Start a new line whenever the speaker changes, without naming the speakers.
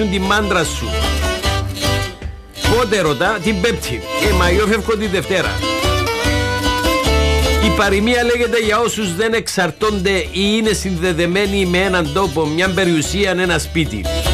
τη μάντρα σου. Πότε ρωτά? Την Πέμπτη. Μα εγώ φεύγω τη Δευτέρα. Η παροιμία λέγεται για όσους δεν εξαρτώνται ή είναι συνδεδεμένοι με έναν τόπο, μια περιουσία, ένα σπίτι.